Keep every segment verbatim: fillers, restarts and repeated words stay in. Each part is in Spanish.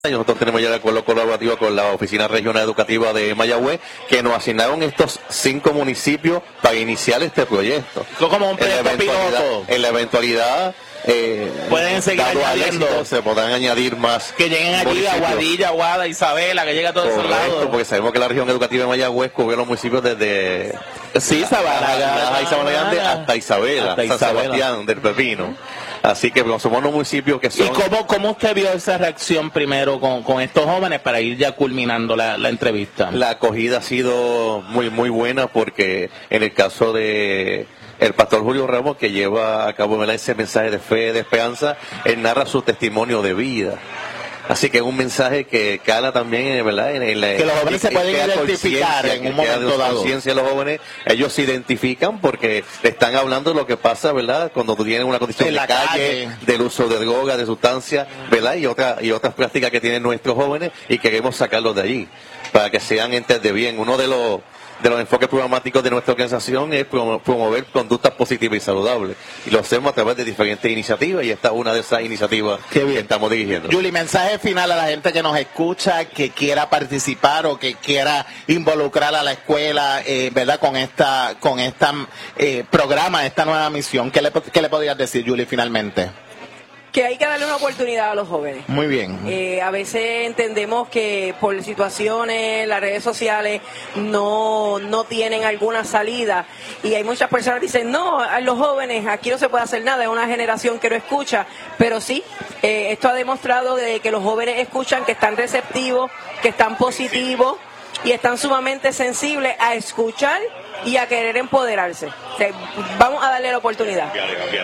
Y nosotros tenemos ya el acuerdo colaborativo con la Oficina Regional Educativa de Mayagüez, que nos asignaron estos cinco municipios para iniciar este proyecto. Como un proyecto piloto. En la eventualidad, eh, pueden seguir añadiendo. Éxito, se podrán añadir más. Que lleguen allí a Guadilla, Aguada, Isabela, que llegue a todos esos lados. Porque sabemos que la región educativa de Mayagüez cubre los municipios desde sí, Sabana, hasta Isabela, hasta San Sebastián del Pepino. Así que somos unos municipios que son... ¿Y cómo, cómo usted vio esa reacción primero con, con estos jóvenes para ir ya culminando la, la entrevista? La acogida ha sido muy muy buena porque en el caso de el pastor Julio Ramos, que lleva a cabo ese mensaje de fe, de esperanza, él narra su testimonio de vida. Así que es un mensaje que cala también, ¿verdad? En, en la, que los jóvenes se pueden identificar en un momento dado. Conciencia de los jóvenes, ellos se identifican porque le están hablando de lo que pasa, ¿verdad? Cuando tú tienes una condición en de la calle, calle, del uso de drogas, de sustancias, ¿verdad? Y otra, y otras prácticas que tienen nuestros jóvenes y queremos sacarlos de allí para que sean entes de bien. Uno de los de los enfoques programáticos de nuestra organización es promover conductas positivas y saludables. Y lo hacemos a través de diferentes iniciativas y esta es una de esas iniciativas que estamos dirigiendo. Julie, mensaje final a la gente que nos escucha, que quiera participar o que quiera involucrar a la escuela, eh, ¿verdad? Con esta con esta eh, programa, esta nueva misión. ¿Qué le, qué le podrías decir, Julie, finalmente? Que hay que darle una oportunidad a los jóvenes. Muy bien. Eh, a veces entendemos que por situaciones, las redes sociales no, no tienen alguna salida y hay muchas personas que dicen, no, a los jóvenes aquí no se puede hacer nada, es una generación que no escucha, pero sí, eh, esto ha demostrado de que los jóvenes escuchan, que están receptivos, que están positivos y están sumamente sensibles a escuchar y a querer empoderarse. O sea, vamos a darle la oportunidad.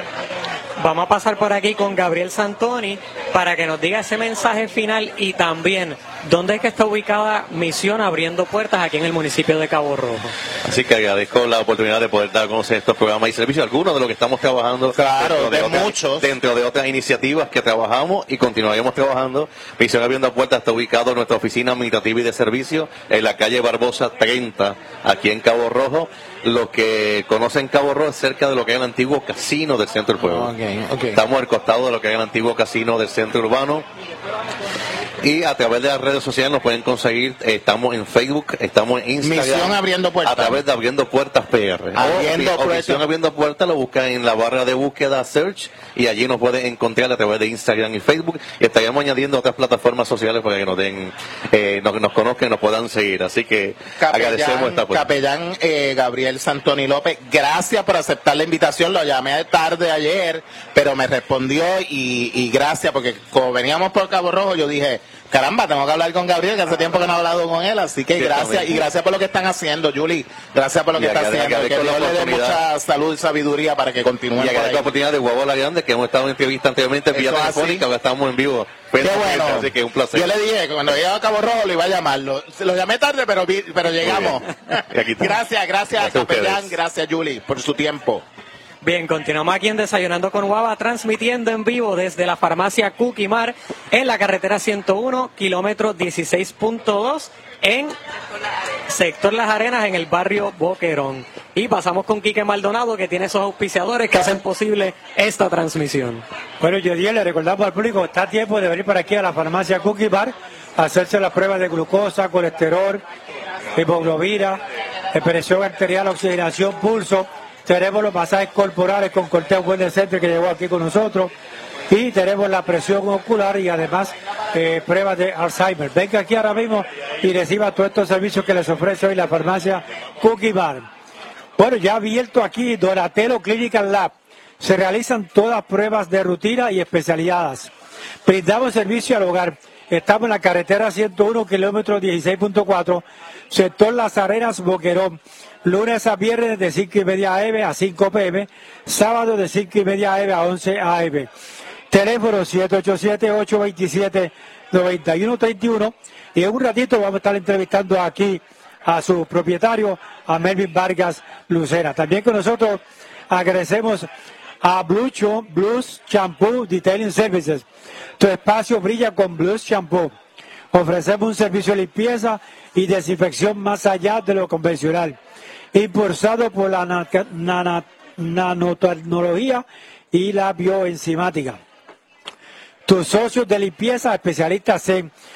Vamos a pasar por aquí con Gabriel Santoni para que nos diga ese mensaje final y también dónde es que está ubicada Misión Abriendo Puertas aquí en el municipio de Cabo Rojo. Así que agradezco la oportunidad de poder dar a conocer estos programas y servicios, algunos de los que estamos trabajando. Claro, de, de otras, muchos. Dentro de otras iniciativas que trabajamos y continuaremos trabajando. Misión Abriendo Puertas está ubicado en nuestra oficina administrativa y de servicio en la calle Barbosa treinta, aquí en Cabo Rojo. Lo que conocen Cabo Rojo es cerca de lo que es el antiguo casino del centro del pueblo. Okay, okay. Estamos al costado de lo que es el antiguo casino del centro urbano. Y a través de las redes sociales nos pueden conseguir, eh, estamos en Facebook, estamos en Instagram. Misión Abriendo Puertas. A través de Abriendo Puertas P R. Abriendo o, o Misión Abriendo Puertas lo buscan en la barra de búsqueda Search y allí nos pueden encontrar a través de Instagram y Facebook. Y estaríamos añadiendo otras plataformas sociales para que nos den, eh, nos, nos conozcan y nos puedan seguir. Así que Capellán, agradecemos esta oportunidad. Capellán eh, Gabriel Santoni López, gracias por aceptar la invitación. Lo llamé tarde ayer, pero me respondió y, y gracias porque como veníamos por Cabo Rojo yo dije, caramba, tengo que hablar con Gabriel, que hace tiempo que no he hablado con él, así que gracias, y gracias por lo que están haciendo, Julie, gracias por lo que están haciendo, que Dios le dé mucha salud y sabiduría para que continúen. Y agradezco la oportunidad de Guavo La Grande, que hemos estado en entrevista anteriormente vía telefónica, ahora estamos en vivo. Qué bueno, así que un placer. Yo le dije que cuando llegaba a Cabo Rojo lo iba a llamar, lo, lo llamé tarde, pero, pero llegamos. Gracias, gracias, gracias Capellán, gracias Julie, por su tiempo. Bien, continuamos aquí en Desayunando con Guava, transmitiendo en vivo desde la farmacia Cuquimar en la carretera ciento uno, kilómetro dieciséis punto dos, en sector Las Arenas, en el barrio Boquerón. Y pasamos con Quique Maldonado, que tiene esos auspiciadores que hacen posible esta transmisión. Bueno, yo día le recordamos al público, está a tiempo de venir por aquí a la farmacia Cuquimar a hacerse las pruebas de glucosa, colesterol, hemoglobina, presión arterial, oxigenación, pulso. Tenemos los masajes corporales con Corteo Buen Center que llegó aquí con nosotros. Y tenemos la presión ocular y además eh, pruebas de Alzheimer. Venga aquí ahora mismo y reciba todos estos servicios que les ofrece hoy la farmacia Cookie Bar. Bueno, ya abierto aquí Donatello Clinical Lab. Se realizan todas pruebas de rutina y especialidades. Brindamos servicio al hogar. Estamos en la carretera ciento uno, kilómetro dieciséis punto cuatro, sector Las Arenas, Boquerón. Lunes a viernes de cinco y media a eme a cinco pe eme, sábado de cinco y media a eme a once a eme. Teléfono siete ocho siete, ocho dos siete, nueve uno tres uno y en un ratito vamos a estar entrevistando aquí a su propietario, a Melvin Vargas Lucera. También con nosotros agradecemos a Blucho Blues Shampoo Detailing Services. Tu espacio brilla con Blues Shampoo. Ofrecemos un servicio de limpieza y desinfección más allá de lo convencional. Impulsado por la nanotecnología y la bioenzimática. Tus socios de limpieza, especialistas en